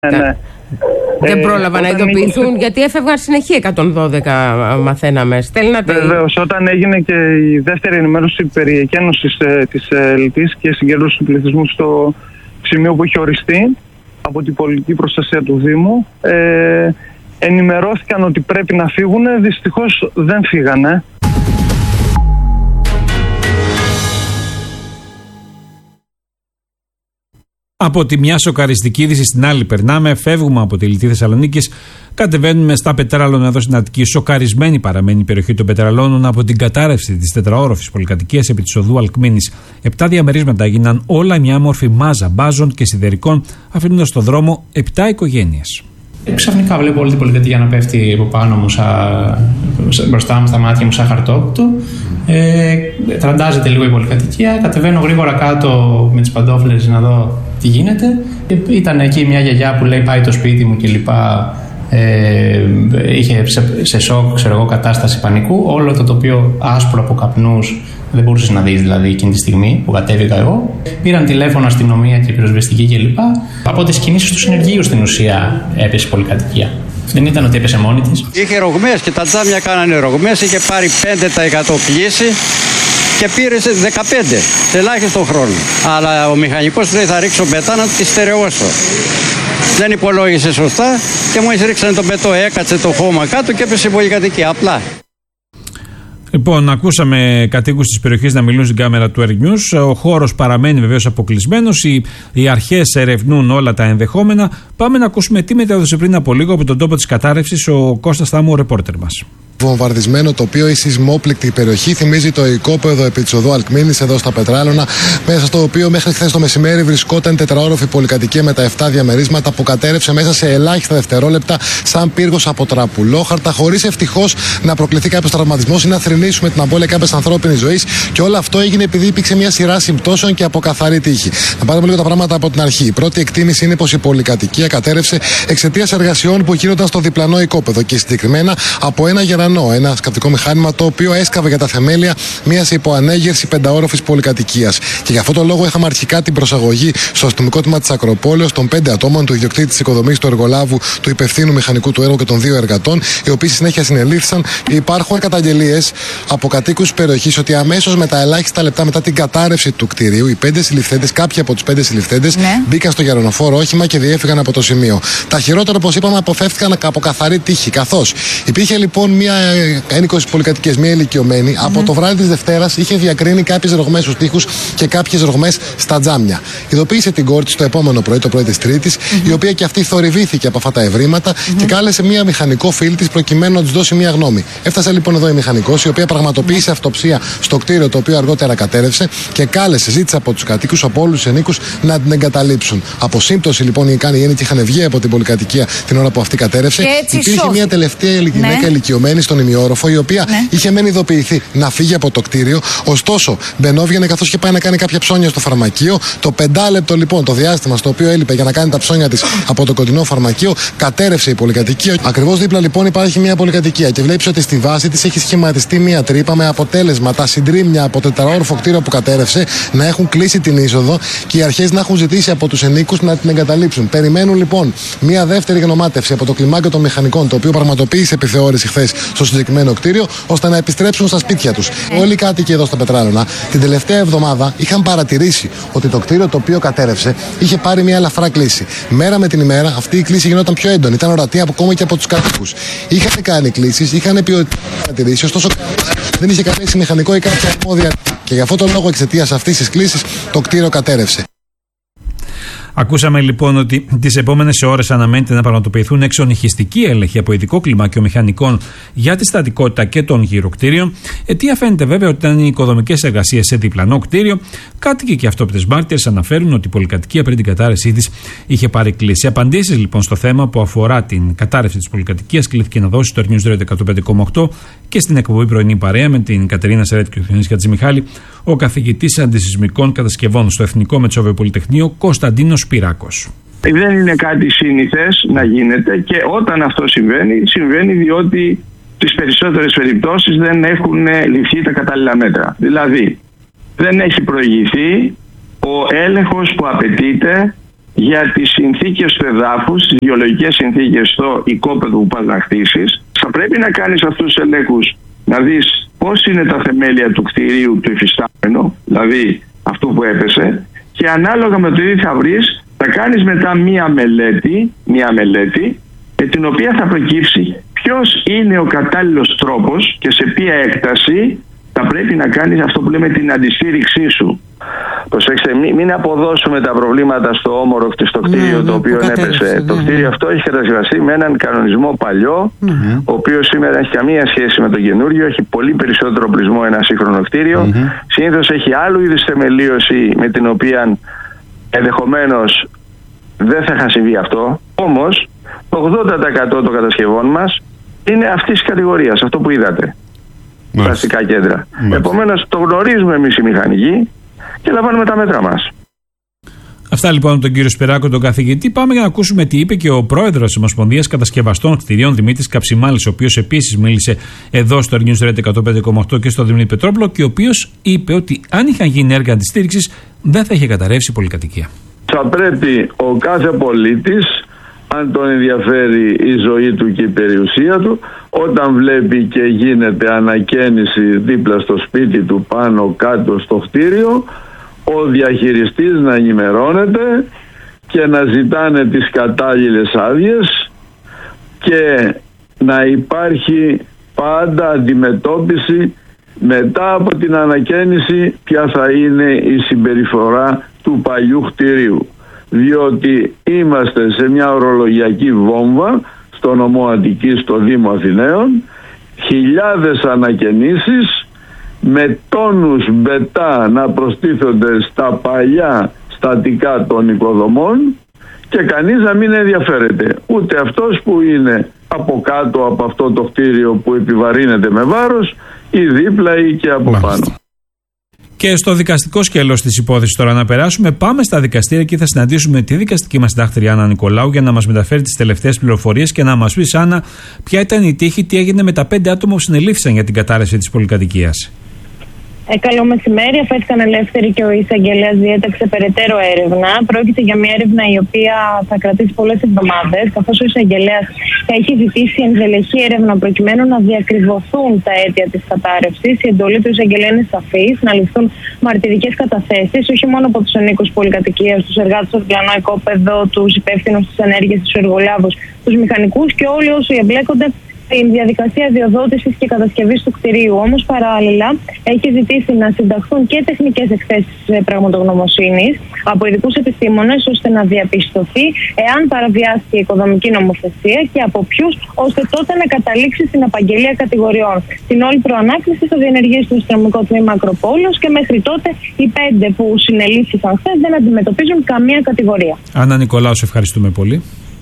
Ναι. Δεν πρόλαβα να ειδοποιηθούν, γιατί έφευγαν συνεχεία 112, μαθαίναμε. Στέλνατε. Βεβαίως, όταν έγινε και η δεύτερη ενημέρωση περί εκένωσης της Λιτής και συγκέντρωση του πληθυσμού στο σημείο που είχε οριστεί από την πολιτική προστασία του Δήμου, ενημερώθηκαν ότι πρέπει να φύγουν. Δυστυχώς δεν φύγανε. Από τη μια σοκαριστική είδηση στην άλλη περνάμε, φεύγουμε από τη Λιτή Θεσσαλονίκης, κατεβαίνουμε στα Πετράλωνα εδώ στην Αττική. Σοκαρισμένη παραμένει η περιοχή των Πετραλώνων από την κατάρρευση της τετραόροφης πολυκατοικίας επί της οδού Αλκμήνης. 7 διαμερίσματα έγιναν, όλα μια όμορφη μάζα μπάζων και σιδερικών, αφήνοντας στον δρόμο 7 οικογένειες. Ξαφνικά βλέπω όλη την πολυκατοικία να πέφτει από πάνω μου, μπροστά μου, στα μάτια μου, σαν χαρτόκουτο. Τραντάζεται λίγο η πολυκατοικία. Κατεβαίνω γρήγορα κάτω με τις παντόφλες να δω τι γίνεται. Ήταν εκεί μια γιαγιά που λέει πάει το σπίτι μου κλπ. Είχε σε σοκ, κατάσταση πανικού. Όλο το τοπίο άσπρο από καπνούς. Δεν μπορούσες να δεις δηλαδή εκείνη τη στιγμή που κατέβηκα εγώ. Πήραν τηλέφωνο αστυνομία και πυροσβεστική κλπ. Από τις κινήσεις του συνεργείου στην ουσία έπεσε η πολυκατοικία. Δεν ήταν ότι έπεσε μόνη της. Είχε ρογμές και τα τζάμια κάνανε ρογμές. Είχε πάρει 5% κλίση και πήρε 15 σε ελάχιστο χρόνο. Αλλά ο μηχανικός λέει θα ρίξω πετά να τη στερεώσω. Δεν υπολόγισε σωστά και μόλις ρίξανε το πετό, έκατσε το χώμα κάτω και έπεσε η πολυκατοικία. Απλά. Λοιπόν, ακούσαμε κατοίκους της περιοχής να μιλούν στην κάμερα του Air News. Ο χώρος παραμένει βεβαίως αποκλεισμένος. Οι αρχές ερευνούν όλα τα ενδεχόμενα. Πάμε να ακούσουμε τι μετέδωσε πριν από λίγο από τον τόπο της κατάρρευσης ο Κώστας Θάμου, ο ρεπόρτερ μας. Βομβαρδισμένο τοπίο, η σεισμόπληκτη περιοχή θυμίζει το οικόπεδο επί της οδού Αλκμήνης εδώ στα Πετράλωνα, μέσα στο οποίο μέχρι χθες το μεσημέρι βρισκόταν τετραόροφη πολυκατοικία με τα 7 διαμερίσματα που κατέρευσε μέσα σε ελάχιστα δευτερόλεπτα σαν πύργος από τραπουλόχαρτα, χωρίς ευτυχώς να προκληθεί κάποιος τραυματισμός ή να θρηνήσουμε την απώλεια κάποιας ανθρώπινης ζωής. Και όλο αυτό έγινε επειδή υπήρξε μια σειρά συμπτώσεων και από καθαρή τύχη. Να πάρουμε λίγο τα πράγματα από την αρχή. Η πρώτη εκτίμηση είναι πως η πολυκατοικία κατέρευσε εξαιτίας εργασιών που γίνονταν στο διπλανό οικόπεδο και συγκεκριμένα από ένα γερανό. Ένα σκαφτικό μηχάνημα το οποίο έσκαβε για τα θεμέλια μιας υποανέγερση 5όροφης πολυκατοικίας. Και γι' αυτό το λόγο είχαμε αρχικά την προσαγωγή στο αστυνομικό τμήμα της Ακροπόλεως των 5 ατόμων, του ιδιοκτήτη της οικοδομής, του εργολάβου, του υπευθύνου μηχανικού του έργου και των 2 εργατών, οι οποίοι στη συνέχεια συνελήφθησαν. Υπάρχουν καταγγελίες από κατοίκους της περιοχής ότι αμέσως με τα ελάχιστα λεπτά μετά την κατάρρευση του κτηρίου, οι 5 συλληφθέντες, κάποιοι από τους 5 συλληφθέντες, μπήκαν στο γερονοφόρο όχημα και διέφυγαν από το σημείο. Τα χειρότερα, όπως είπαμε, αποφεύθηκαν από καθαρή τύχη, καθώς υπήρχε λοιπόν μια ένικος πολυκατοικίας, μια ηλικιωμένη, από το βράδυ της Δευτέρας είχε διακρίνει κάποιες ρογμές στους τοίχους και κάποιες ρογμές στα τζάμια. Ειδοποίησε την κόρη της το επόμενο πρωί, το πρωί της Τρίτης, η οποία και αυτή θορυβήθηκε από αυτά τα ευρήματα και κάλεσε μια μηχανικό φίλη της προκειμένου να της δώσει μια γνώμη. Έφτασε λοιπόν εδώ η μηχανικός, η οποία πραγματοποίησε αυτοψία στο κτίριο το οποίο αργότερα κατέρευσε και ζήτησε από τους κατοίκους, από όλους τους ενίκους να την εγκαταλείψουν. Από σύμπτωση λοιπόν οι ένικοι είχαν βγει από την πολυκατοικία την ώρα που αυτή κατέρευσε. Υπήρχε μια τελευταία γυναίκα ηλικιωμένη στον ημιόροφο, η οποία είχε μεν ειδοποιηθεί να φύγει από το κτίριο, ωστόσο μπαινόβγαινε καθώς είχε πάει να κάνει κάποια ψώνια στο φαρμακείο. Το 5 λεπτό λοιπόν το διάστημα στο οποίο έλειπε για να κάνει τα ψώνια της από το κοντινό φαρμακείο, κατέρευσε η πολυκατοικία. Ακριβώς δίπλα λοιπόν υπάρχει μια πολυκατοικία και βλέπεις ότι στη βάση της έχει σχηματιστεί μια τρύπα με αποτέλεσμα τα συντρίμμια από το τετραόροφο κτίριο που κατέρευσε να έχουν κλείσει την είσοδο και οι αρχές να έχουν ζητήσει από τους ενίκους να την εγκαταλείψουν. Περιμένουν λοιπόν μια δεύτερη γνωμάτευση από το κλιμάκιο των μηχανικών, το οποίο πραγματοποίησε επιθεώρηση χθες στο συγκεκριμένο κτίριο, ώστε να επιστρέψουν στα σπίτια τους. Όλοι οι κάτοικοι εδώ στα Πετράλωνα την τελευταία εβδομάδα είχαν παρατηρήσει ότι το κτίριο το οποίο κατέρευσε είχε πάρει μια ελαφρά κλίση. Μέρα με την ημέρα αυτή η κλίση γινόταν πιο έντονη, ήταν ορατή ακόμα και από τους κατοίκους. Είχαν κάνει κλίσεις, είχαν παρατηρήσει, ωστόσο δεν είχε καλέσει μηχανικό ή κάποια αρμόδια. Και για αυτόν τον λόγο, εξαιτίας αυτής της κλίσης, το κτίριο κατέρευσε. Ακούσαμε λοιπόν ότι τις επόμενες ώρες αναμένεται να πραγματοποιηθούν εξονυχιστικοί έλεγχοι από ειδικό κλιμάκιο μηχανικών για τη στατικότητα και των γυροκτήριων. Αιτία φαίνεται βέβαια ότι ήταν οι οικοδομικές εργασίες σε διπλανό κτίριο. Κάτοικοι και αυτόπτες μάρτυρες αναφέρουν ότι η πολυκατοικία πριν την κατάρρευσή της είχε πάρει κλίση. Απαντήσεις λοιπόν στο θέμα που αφορά την κατάρρευση της πολυκατοικίας κλήθηκε να δώσει το News 105,8 και στην εκπομπή Πρωινή Παρέα με την Κατερίνα Σερέτη και τον Διονύση Χατζημιχάλη, ο καθηγητής αντισυσμικών κατασκευών στο Εθνικό Μετσόβιο Πολυτεχνείο Κωνσταντίνος Πυράκος. Δεν είναι κάτι σύνηθες να γίνεται και όταν αυτό συμβαίνει διότι τις περισσότερες περιπτώσεις δεν έχουν ληφθεί τα κατάλληλα μέτρα. Δηλαδή δεν έχει προηγηθεί ο έλεγχος που απαιτείται για τις συνθήκες του εδάφους, τις γεωλογικές συνθήκες στο οικόπεδο που πας να χτίσεις. Θα πρέπει να κάνεις αυτούς τους ελέγχους, να δεις πώς είναι τα θεμέλια του κτηρίου του υφιστάμενου, δηλαδή αυτό που έπεσε, και ανάλογα με το τι θα βρεις, θα κάνεις μετά μία μελέτη με την οποία θα προκύψει ποιος είναι ο κατάλληλος τρόπος και σε ποια έκταση θα πρέπει να κάνεις αυτό που λέμε την αντιστήριξή σου. Προσέξτε, μην αποδώσουμε τα προβλήματα στο όμορο στο κτίριο το οποίο έπεσε. Το κτίριο αυτό έχει κατασκευαστεί με έναν κανονισμό παλιό, ο οποίος σήμερα έχει καμία σχέση με το καινούριο, έχει πολύ περισσότερο οπλισμό ένα σύγχρονο κτίριο. Συνήθως έχει άλλου είδους θεμελίωση με την οποία ενδεχομένως δεν θα είχαν συμβεί αυτό. Όμως το 80% των κατασκευών μας είναι αυτής της κατηγορίας, αυτό που είδατε. Πλαστικά κέντρα. Επομένως το γνωρίζουμε εμείς οι μηχανικοί και λαμβάνουμε τα μέτρα μας. Αυτά λοιπόν από τον κύριο Σπυράκο, τον καθηγητή. Πάμε για να ακούσουμε τι είπε και ο πρόεδρος της Ομοσπονδίας Κατασκευαστών Κτηρίων, Δημήτρης Καψιμάλης, ο οποίος επίσης μίλησε εδώ στο News Radio 105,8 και στο Δημήτρη Πετρόπουλο, και ο οποίος είπε ότι αν είχαν γίνει έργα αντιστήριξης δεν θα είχε καταρρεύσει η πολυκατοικία. Θα πρέπει ο κάθε πολίτης, αν τον ενδιαφέρει η ζωή του και η περιουσία του, όταν βλέπει και γίνεται ανακαίνιση δίπλα στο σπίτι του, πάνω κάτω στο κτίριο, ο διαχειριστής να ενημερώνεται και να ζητάνε τις κατάλληλες άδειες και να υπάρχει πάντα αντιμετώπιση μετά από την ανακαίνιση ποια θα είναι η συμπεριφορά του παλιού κτηρίου. Διότι είμαστε σε μια ορολογιακή βόμβα στο νομό Αττικής, στο Δήμο Αθηναίων, χιλιάδες ανακαινήσεις με τόνους μπετά να προστίθονται στα παλιά στατικά των οικοδομών και κανείς να μην ενδιαφέρεται. Ούτε αυτός που είναι από κάτω από αυτό το κτίριο που επιβαρύνεται με βάρος, ή δίπλα ή και από πάνω. Και στο δικαστικό σκέλος της υπόθεσης τώρα να περάσουμε. Πάμε στα δικαστήρια και θα συναντήσουμε τη δικαστική μας συντάκτρια Άννα Νικολάου για να μας μεταφέρει τις τελευταίες πληροφορίες και να μας πει, Άννα, ποια ήταν η τύχη, τι έγινε με τα 5 άτομα που συνελήφθησαν για την κατάρρευση της πολυκατοικίας. Καλό μεσημέρι. Αφέθηκαν ελεύθεροι και ο εισαγγελέας διέταξε περαιτέρω έρευνα. Πρόκειται για μια έρευνα η οποία θα κρατήσει πολλές εβδομάδες, καθώς ο εισαγγελέας θα έχει ζητήσει ενδελεχή έρευνα προκειμένου να διακριβωθούν τα αίτια της κατάρρευσης. Η εντολή του εισαγγελέα είναι σαφής, να ληφθούν μαρτυρικές καταθέσεις, όχι μόνο από τους ανίκους πολυκατοικίας, τους εργάτες στο διπλανό οικόπεδο, τους υπεύθυνους της ενέργειας, τους εργολάβους, τους μηχανικούς και όλοι όσοι εμπλέκονται στην διαδικασία διοδότησης και κατασκευής του κτηρίου. Όμως παράλληλα έχει ζητήσει να συνταχθούν και τεχνικές εκθέσεις πραγματογνωμοσύνης από ειδικούς επιστήμονες, ώστε να διαπιστωθεί εάν παραβιάστηκε η οικοδομική νομοθεσία και από ποιους, ώστε τότε να καταλήξει στην απαγγελία κατηγοριών. Την όλη προανάκριση θα διενεργήσει στο αστυνομικό τμήμα Ακροπόλεως και μέχρι τότε οι 5 που συνελήφθησαν χθες δεν αντιμετωπίζουν καμία κατηγορία. Άννα Νικολάου, σε ευχαριστούμε πολύ.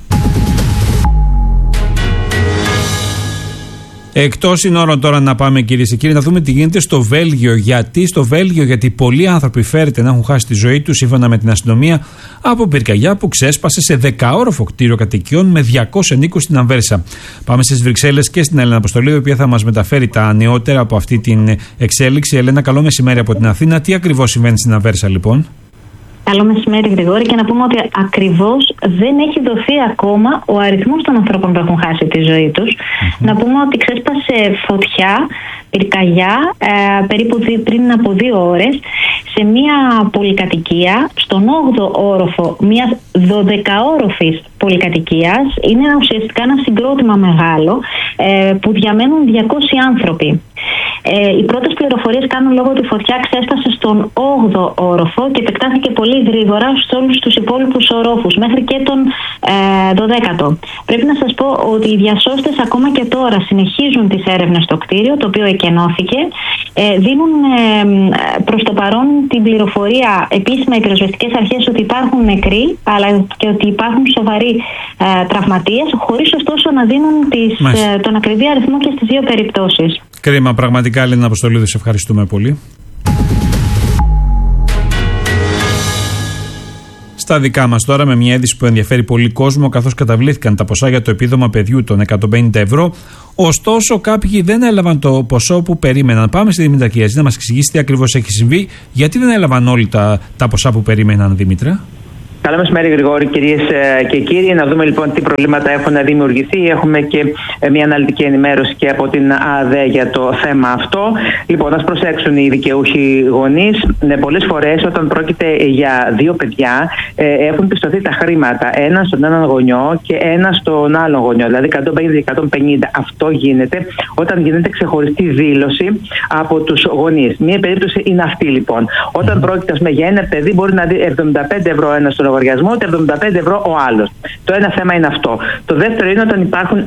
Εκτός συνόρων τώρα να πάμε, κυρίες και κύριοι, να δούμε τι γίνεται στο Βέλγιο. Γιατί πολλοί άνθρωποι φέρεται να έχουν χάσει τη ζωή τους, σύμφωνα με την αστυνομία, από πυρκαγιά που ξέσπασε σε 10όροφο κτίριο κατοικιών με 200 ενοίκους στην Ανβέρσα. Πάμε στις Βρυξέλλες και στην Έλενα Αποστολή, η οποία θα μας μεταφέρει τα νεότερα από αυτή την εξέλιξη. Ελένα, καλό μεσημέρι από την Αθήνα. Τι ακριβώς συμβαίνει στην Ανβέρσα, λοιπόν? Καλό μεσημέρι, Γρηγόρη, και να πούμε ότι ακριβώς δεν έχει δοθεί ακόμα ο αριθμός των ανθρώπων που έχουν χάσει τη ζωή τους. Να πούμε ότι ξέσπασε φωτιά, πυρκαγιά, περίπου πριν από 2 ώρες, σε μια πολυκατοικία, στον 8ο όροφο μιας 12όροφης πολυκατοικίας. Είναι ουσιαστικά ένα συγκρότημα μεγάλο που διαμένουν 200 άνθρωποι. Οι πρώτες πληροφορίες κάνουν λόγο ότι η φωτιά ξέσπασε στον 8ο όροφο και επεκτάθηκε πολύ γρήγορα σε όλους τους υπόλοιπους ορόφους, μέχρι και τον 12ο. Πρέπει να σας πω ότι οι διασώστες ακόμα και τώρα συνεχίζουν τις έρευνες στο κτίριο, το οποίο εκενώθηκε. Δίνουν προς το παρόν την πληροφορία επίσημα οι πυροσβεστικές αρχές ότι υπάρχουν νεκροί, αλλά και ότι υπάρχουν σοβαροί τραυματίες, χωρίς ωστόσο να δίνουν τον ακριβή αριθμό και στις 2 περιπτώσεις. Κρίμα, πραγματικά, Ελένα Αποστολίδου, σε ευχαριστούμε πολύ. Στα δικά μας τώρα, με μια είδηση που ενδιαφέρει πολύ κόσμο, καθώς καταβλήθηκαν τα ποσά για το επίδομα παιδιού των 150 ευρώ. Ωστόσο, κάποιοι δεν έλαβαν το ποσό που περίμεναν. Πάμε στη Δήμητρα Κυριακή να μας εξηγήσει τι ακριβώς έχει συμβεί, γιατί δεν έλαβαν όλοι τα ποσά που περίμεναν, Δήμητρα. Καλό μεσημέρι, Γρηγόρη, κυρίες και κύριοι. Να δούμε λοιπόν τι προβλήματα έχουν δημιουργηθεί. Έχουμε και μια αναλυτική ενημέρωση και από την ΑΔΕ για το θέμα αυτό. Λοιπόν, ας προσέξουν οι δικαιούχοι γονείς. Πολλές φορές, όταν πρόκειται για δύο παιδιά, έχουν πιστωθεί τα χρήματα. Ένα στον έναν γονιό και ένα στον άλλον γονιό. Δηλαδή 150-150. Αυτό γίνεται όταν γίνεται ξεχωριστή δήλωση από τους γονείς. Μία περίπτωση είναι αυτή λοιπόν. Όταν πρόκειται για ένα παιδί, μπορεί να δει 75 ευρώ ένα στον λογαριασμό, και 75 ευρώ ο άλλος. Το ένα θέμα είναι αυτό. Το δεύτερο είναι όταν υπάρχουν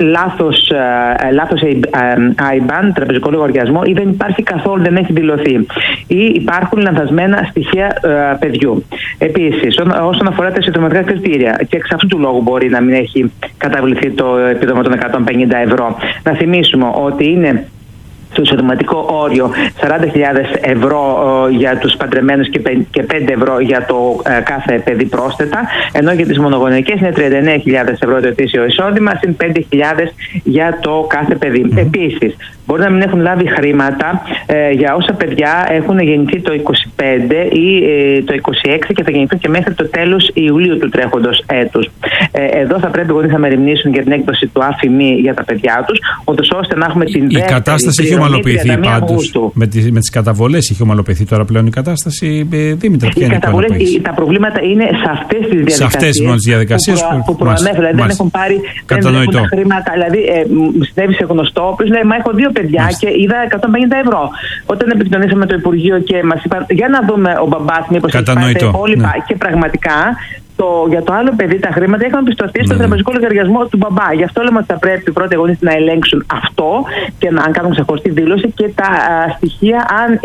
λάθος IBAN, τραπεζικό λογαριασμό, ή δεν υπάρχει καθόλου, δεν έχει δηλωθεί. Ή υπάρχουν λανθασμένα στοιχεία παιδιού. Επίσης, όσον αφορά τα συντροματικά κριτήρια, και εξ αυτού του λόγου μπορεί να μην έχει καταβληθεί το επίδομα των 150 ευρώ. Να θυμίσουμε ότι είναι στο εισοδηματικό όριο 40.000 ευρώ για τους παντρεμένους και 5 ευρώ για το κάθε παιδί πρόσθετα, ενώ για τις μονογονεϊκές είναι 39.000 ευρώ το ετήσιο εισόδημα, συν 5.000 για το κάθε παιδί. Επίσης, μπορεί να μην έχουν λάβει χρήματα για όσα παιδιά έχουν γεννηθεί το 25 ή το 26 και θα γεννηθούν και μέχρι το τέλος Ιουλίου του τρέχοντος έτους. Εδώ θα πρέπει οι γονείς να μεριμνήσουν για την έκδοση του ΑΦΜΗ για τα παιδιά τους, ώστε να έχουμε την δεύτερη. Η κατάσταση έχει ομαλοποιηθεί πάντως. Με τις καταβολές έχει ομαλοποιηθεί τώρα πλέον η κατάσταση. Δήμητρα, ποια είναι η κατάσταση? Τα προβλήματα είναι σε αυτές τις διαδικασίες. Σε αυτές τις διαδικασίες που προανέφερα. Δηλαδή δεν έχουν πάρει χρήματα. Δηλαδή, συνέβη σε γνωστό, ο οποίος λέει: Μα έχω δύο παιδιά και είδα 150 ευρώ. Όταν επικοινωνήσαμε το Υπουργείο και μας είπαν: Για να δούμε ο μπαμπάς μήπως έχει πάρει τα υπόλοιπα. Και πραγματικά για το άλλο παιδί τα χρήματα είχαν πιστωθεί στο τραπεζικό λογαριασμό του μπαμπά. Γι' αυτό λέμε ότι θα πρέπει οι πρώτοι γονείς να ελέγξουν αυτό και να κάνουν ξεχωριστή δήλωση και τα στοιχεία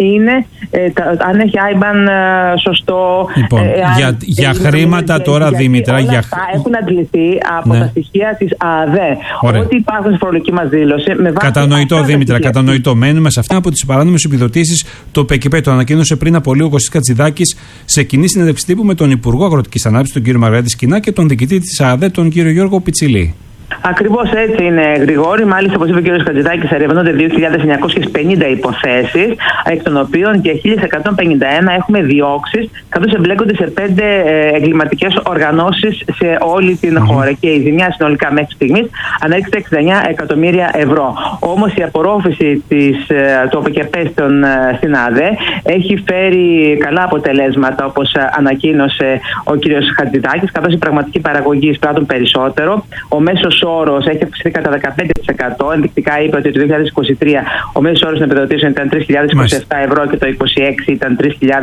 αν έχει IBAN σωστό. Λοιπόν, για χρήματα τώρα, Δήμητρα. Όλα αυτά έχουν αντληθεί από τα στοιχεία της ΑΔΕ. Ό,τι υπάρχουν στη φορολογική μας δήλωση. Κατανοητό, Δήμητρα, κατανοητό. Μένουμε σε αυτά από τις παράνομες επιδοτήσεις. Το ΠΚΠ το ανακοίνωσε πριν από λίγο ο Κωστής Κατσιδάκης σε κοινή συνέντευξη τύπου με τον Υπουργό Αγροτικής Ανάπτυξης, τον κύριο Μαργαρίτη Σκινά, και τον διοικητή της ΑΔΕ, τον κύριο Γιώργο Πιτσιλή. Ακριβώς έτσι είναι, Γρηγόρη. Μάλιστα, όπως είπε ο κ. Χατζηδάκης, ερευνούνται 2.950 υποθέσεις, εκ των οποίων και 1.151 έχουμε διώξεις, καθώς εμπλέκονται σε 5 εγκληματικές οργανώσεις σε όλη την χώρα. Και η ζημιά συνολικά μέχρι στιγμής ανέρχεται 69 εκατομμύρια ευρώ. Όμως η απορρόφηση του ΟΠΚΠ στην ΑΔΕ έχει φέρει καλά αποτελέσματα, όπως ανακοίνωσε ο κ. Χατζηδάκης, καθώς η πραγματική παραγωγή εισπράττουν περισσότερο. Ο μέσος όρος έχει αυξηθεί κατά 15%. Ενδεικτικά είπε ότι το 2023 ο μέσος όρος των επιδοτήσεων ήταν 3.027 ευρώ και το 2026 ήταν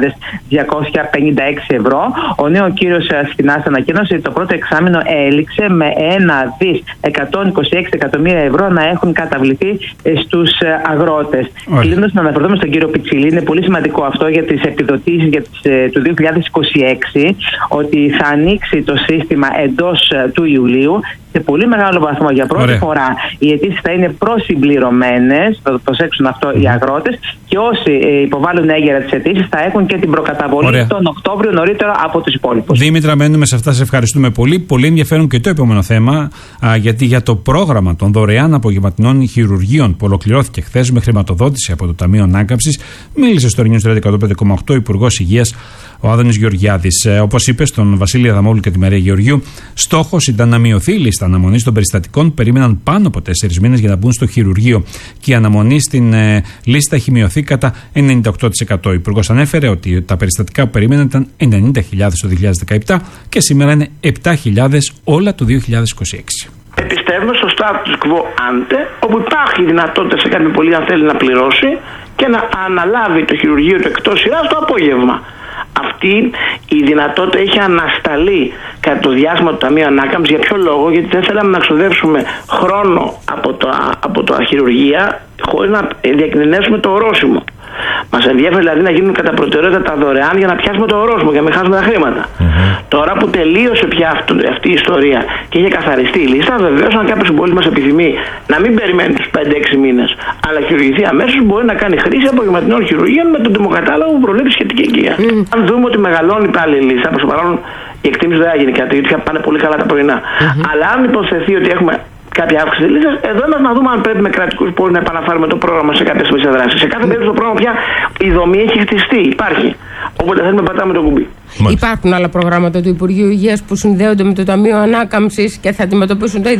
3.256 ευρώ. Ο νέος κύριος Σκινάς ανακοίνωσε ότι το πρώτο εξάμηνο έληξε με 1.126 εκατομμύρια ευρώ να έχουν καταβληθεί στους αγρότες. Κλείνοντας, να αναφερθούμε στον κύριο Πιτσιλή, είναι πολύ σημαντικό αυτό για τις επιδοτήσεις του 2026, ότι θα ανοίξει το σύστημα εντός του Ιουλίου. Σε πολύ μεγάλο βαθμό για πρώτη φορά οι αιτήσεις θα είναι προσυμπληρωμένες, θα το προσέξουν αυτό οι αγρότες, και όσοι υποβάλλουν έγκαιρα τις αιτήσεις θα έχουν και την προκαταβολή τον Οκτώβριο νωρίτερα από τους υπόλοιπους. Δήμητρα, μένουμε σε αυτά. Σε ευχαριστούμε πολύ. Πολύ ενδιαφέρον και το επόμενο θέμα, γιατί για το πρόγραμμα των δωρεάν απογευματινών χειρουργείων που ολοκληρώθηκε χθες με χρηματοδότηση από το Ταμείο Ανάκαμψης, μίλησε στο News 105,8 ο Υπουργός Υγείας, ο Άδωνης Γεωργιάδης. Όπως είπε στον Βασίλη Αδαμόπουλο και τη Μαρία Γεωργίου, στόχος ήταν να μειωθεί η λίστα αναμονής των περιστατικών που περίμεναν πάνω από 4 μήνες για να μπουν στο χειρουργείο. Και η αναμονή στην λίστα έχει μειωθεί κατά 98%. Ο Υπουργός ανέφερε ότι τα περιστατικά που περίμεναν ήταν 90.000 το 2017 και σήμερα είναι 7.000 όλα το 2026. Επιστεύουμε στο status quo ante, όπου υπάρχει δυνατότητα σε κάποιον πολίτη, αν θέλει, να πληρώσει και να αναλάβει το χειρουργείο του εκτός σειράς το απόγευμα. Αυτή η δυνατότητα έχει ανασταλεί κατά το διάστημα του Ταμείου Ανάκαμψης. Για ποιο λόγο? Γιατί δεν θέλαμε να ξοδέψουμε χρόνο από τα χειρουργεία χωρίς να διακινδυνεύσουμε το ορόσημο. Μας ενδιαφέρει δηλαδή να γίνουν κατά προτεραιότητα τα δωρεάν για να πιάσουμε το ορόσημο, για να μην χάσουμε τα χρήματα. Τώρα που τελείωσε πια αυτή η ιστορία και είχε καθαριστεί η λίστα, βεβαίως αν κάποιος συμπολίτης μας επιθυμεί να μην περιμένει τους 5-6 μήνες, αλλά χειρουργηθεί αμέσως, μπορεί να κάνει χρήση απογευματινών χειρουργείων με τον τιμοκατάλογο που προβλέπει σχετική εγκύα. Αν δούμε ότι μεγαλώνει πάλι η λίστα, προς το παρόν η εκτίμηση δεν θα γίνει κάτι, γιατί πάνε πολύ καλά τα πρωινά. Αλλά αν υποθεθεί ότι έχουμε κάποια αύξηση της λίστας. Εδώ είμαστε να δούμε αν πρέπει με κρατικούς πόρους να επαναφέρουμε το πρόγραμμα σε κάποιες δράσεις. Σε κάθε περίπτωση το πρόγραμμα πια η δομή έχει χτιστεί, υπάρχει. Όποτε θέλουμε πατάμε το κουμπί. Υπάρχουν άλλα προγράμματα του Υπουργείου Υγείας που συνδέονται με το Ταμείο Ανάκαμψης και θα αντιμετωπίσουν το